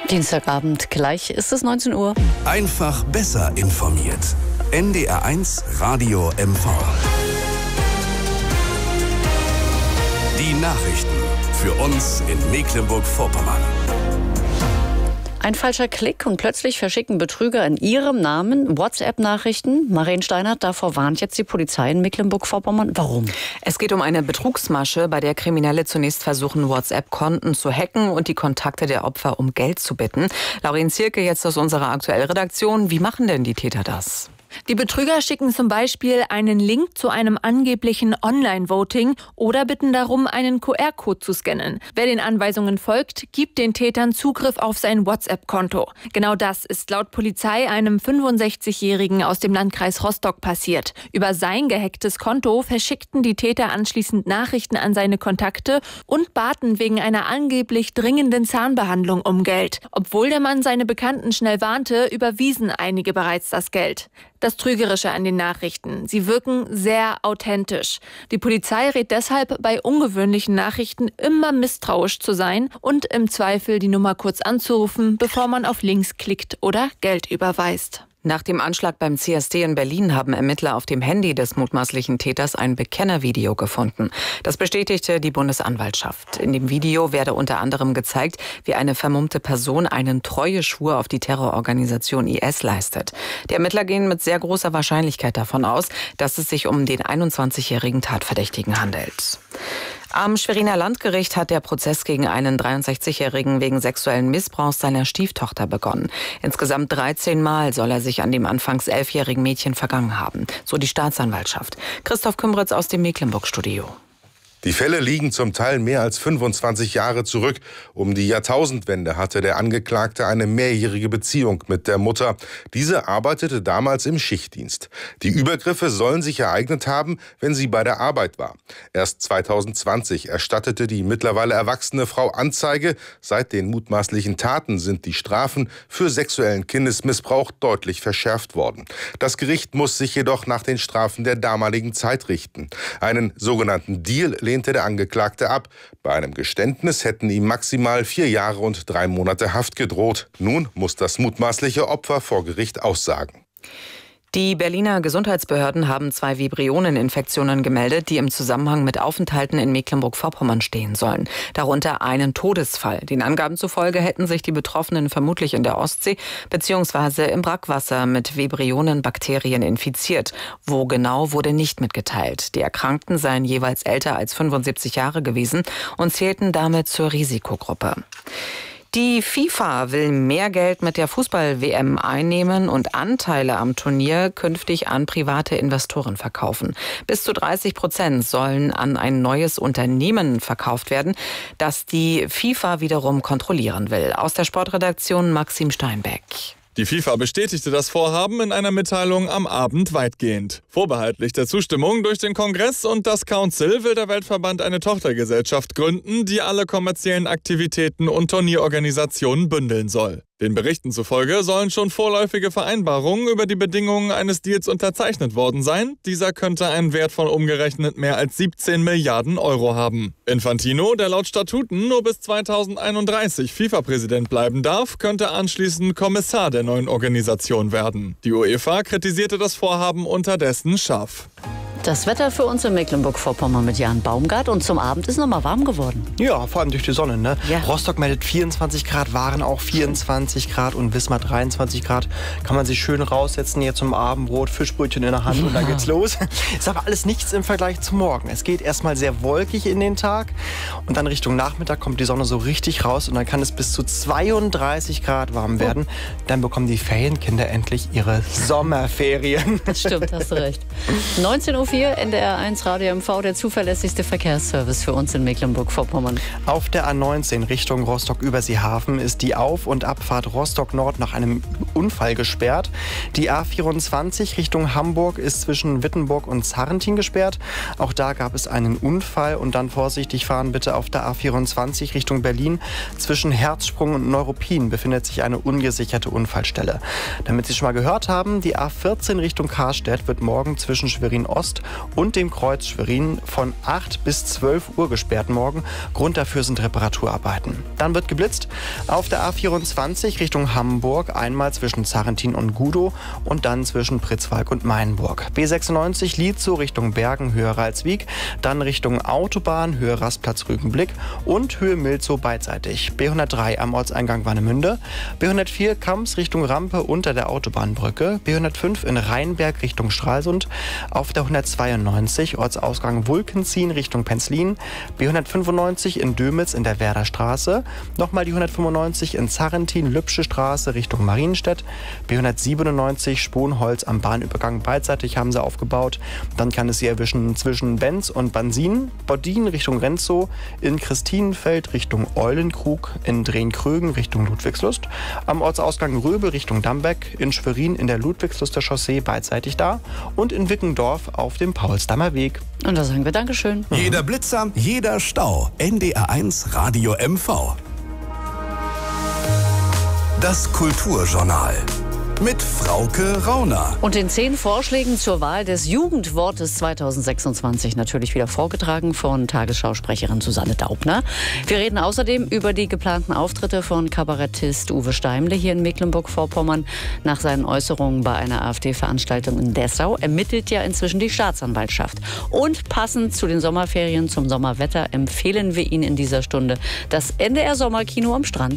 Dienstagabend, gleich ist es 19 Uhr. Einfach besser informiert. NDR1 Radio MV. Die Nachrichten für uns in Mecklenburg-Vorpommern. Ein falscher Klick und plötzlich verschicken Betrüger in ihrem Namen WhatsApp-Nachrichten. Maren Steinert, davor warnt jetzt die Polizei in Mecklenburg-Vorpommern. Warum? Es geht um eine Betrugsmasche, bei der Kriminelle zunächst versuchen, WhatsApp-Konten zu hacken und die Kontakte der Opfer um Geld zu bitten. Lauren Zierke jetzt aus unserer Aktuell-Redaktion. Wie machen denn die Täter das? Die Betrüger schicken zum Beispiel einen Link zu einem angeblichen Online-Voting oder bitten darum, einen QR-Code zu scannen. Wer den Anweisungen folgt, gibt den Tätern Zugriff auf sein WhatsApp-Konto. Genau das ist laut Polizei einem 65-Jährigen aus dem Landkreis Rostock passiert. Über sein gehacktes Konto verschickten die Täter anschließend Nachrichten an seine Kontakte und baten wegen einer angeblich dringenden Zahnbehandlung um Geld. Obwohl der Mann seine Bekannten schnell warnte, überwiesen einige bereits das Geld. Das Trügerische an den Nachrichten: Sie wirken sehr authentisch. Die Polizei rät deshalb, bei ungewöhnlichen Nachrichten immer misstrauisch zu sein und im Zweifel die Nummer kurz anzurufen, bevor man auf Links klickt oder Geld überweist. Nach dem Anschlag beim CSD in Berlin haben Ermittler auf dem Handy des mutmaßlichen Täters ein Bekennervideo gefunden. Das bestätigte die Bundesanwaltschaft. In dem Video werde unter anderem gezeigt, wie eine vermummte Person einen Treueschwur auf die Terrororganisation IS leistet. Die Ermittler gehen mit sehr großer Wahrscheinlichkeit davon aus, dass es sich um den 21-jährigen Tatverdächtigen handelt. Am Schweriner Landgericht hat der Prozess gegen einen 63-Jährigen wegen sexuellen Missbrauchs seiner Stieftochter begonnen. Insgesamt 13 Mal soll er sich an dem anfangs 11-jährigen Mädchen vergangen haben, so die Staatsanwaltschaft. Christoph Kümbritz aus dem Mecklenburg-Studio. Die Fälle liegen zum Teil mehr als 25 Jahre zurück. Um die Jahrtausendwende hatte der Angeklagte eine mehrjährige Beziehung mit der Mutter. Diese arbeitete damals im Schichtdienst. Die Übergriffe sollen sich ereignet haben, wenn sie bei der Arbeit war. Erst 2020 erstattete die mittlerweile erwachsene Frau Anzeige. Seit den mutmaßlichen Taten sind die Strafen für sexuellen Kindesmissbrauch deutlich verschärft worden. Das Gericht muss sich jedoch nach den Strafen der damaligen Zeit richten. Einen sogenannten Deal lehnte der Angeklagte ab. Bei einem Geständnis hätten ihm maximal 4 Jahre und 3 Monate Haft gedroht. Nun muss das mutmaßliche Opfer vor Gericht aussagen. Die Berliner Gesundheitsbehörden haben 2 Vibrioneninfektionen gemeldet, die im Zusammenhang mit Aufenthalten in Mecklenburg-Vorpommern stehen sollen. Darunter einen Todesfall. Den Angaben zufolge hätten sich die Betroffenen vermutlich in der Ostsee bzw. im Brackwasser mit Vibrionenbakterien infiziert. Wo genau, wurde nicht mitgeteilt. Die Erkrankten seien jeweils älter als 75 Jahre gewesen und zählten damit zur Risikogruppe. Die FIFA will mehr Geld mit der Fußball-WM einnehmen und Anteile am Turnier künftig an private Investoren verkaufen. Bis zu 30% sollen an ein neues Unternehmen verkauft werden, das die FIFA wiederum kontrollieren will. Aus der Sportredaktion Maxim Steinbeck. Die FIFA bestätigte das Vorhaben in einer Mitteilung am Abend weitgehend. Vorbehaltlich der Zustimmung durch den Kongress und das Council will der Weltverband eine Tochtergesellschaft gründen, die alle kommerziellen Aktivitäten und Turnierorganisationen bündeln soll. Den Berichten zufolge sollen schon vorläufige Vereinbarungen über die Bedingungen eines Deals unterzeichnet worden sein. Dieser könnte einen Wert von umgerechnet mehr als 17 Milliarden Euro haben. Infantino, der laut Statuten nur bis 2031 FIFA-Präsident bleiben darf, könnte anschließend Kommissar der neuen Organisation werden. Die UEFA kritisierte das Vorhaben unterdessen scharf. Das Wetter für uns in Mecklenburg-Vorpommern mit Jan Baumgart. Und zum Abend ist noch mal warm geworden. Ja, vor allem durch die Sonne, ne? Ja. Rostock meldet 24 Grad, Waren auch 24 Grad und Wismar 23 Grad. Kann man sich schön raussetzen hier zum Abendbrot, Fischbrötchen in der Hand und dann geht's los. Ist aber alles nichts im Vergleich zu morgen. Es geht erstmal sehr wolkig in den Tag und dann Richtung Nachmittag kommt die Sonne so richtig raus und dann kann es bis zu 32 Grad warm werden. Dann bekommen die Ferienkinder endlich ihre Sommerferien. Das stimmt, hast du recht. 19:04 Uhr, NDR1 Radio MV, der zuverlässigste Verkehrsservice für uns in Mecklenburg-Vorpommern. Auf der A19 Richtung Rostock-Überseehafen ist die Auf- und Abfahrt Rostock-Nord nach einem Unfall gesperrt. Die A24 Richtung Hamburg ist zwischen Wittenburg und Sarrentin gesperrt. Auch da gab es einen Unfall und dann vorsichtig fahren bitte auf der A24 Richtung Berlin. Zwischen Herzsprung und Neuruppin befindet sich eine ungesicherte Unfallstelle. Damit Sie schon mal gehört haben, die A14 Richtung Karstedt wird morgen zwischen Schwerin Ost und dem Kreuz Schwerin von 8 bis 12 Uhr gesperrt morgen. Grund dafür sind Reparaturarbeiten. Dann wird geblitzt auf der A24 Richtung Hamburg, einmal zwischen Zarrentin und Gudow und dann zwischen Pritzwalk und Mainburg. B96 Lietzow Richtung Bergen, Höhe Ralswiek, dann Richtung Autobahn, Höhe Rastplatz Rügenblick und Höhe Milzow beidseitig. B103 am Ortseingang Warnemünde, B104 Kamps Richtung Rampe unter der Autobahnbrücke, B105 in Rheinberg Richtung Stralsund, auf der 192 Ortsausgang Wulkenzien Richtung Penzlin, B195 in Dömitz in der Werder Straße, nochmal die 195 in Zarrentin Lübsche Straße Richtung Marienstedt, B197 Sponholz am Bahnübergang beidseitig haben sie aufgebaut, dann kann es sie erwischen zwischen Benz und Bansin, Bodin Richtung Renzow, in Christinenfeld Richtung Eulenkrug, in Drehn-Krögen Richtung Ludwigslust, am Ortsausgang Röbe Richtung Dambeck, in Schwerin in der Ludwigsluster Chaussee beidseitig da und in Wickendorf auf dem Paulsdammer Weg. Und da sagen wir Dankeschön. Jeder Blitzer, jeder Stau. NDR1 Radio MV. Das Kulturjournal. Mit Frauke Rauner. Und den 10 Vorschlägen zur Wahl des Jugendwortes 2026 natürlich wieder vorgetragen von Tagesschausprecherin Susanne Daubner. Wir reden außerdem über die geplanten Auftritte von Kabarettist Uwe Steimle hier in Mecklenburg-Vorpommern. Nach seinen Äußerungen bei einer AfD-Veranstaltung in Dessau ermittelt ja inzwischen die Staatsanwaltschaft. Und passend zu den Sommerferien, zum Sommerwetter, empfehlen wir Ihnen in dieser Stunde das NDR Sommerkino am Strand.